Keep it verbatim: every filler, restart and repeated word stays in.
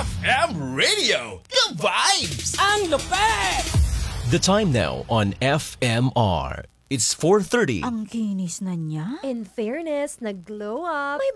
F M Radio. The vibes. Ang lupet! The time now on F M R. It's four thirty. Ang kinis na niya. In fairness, nag-glow up. May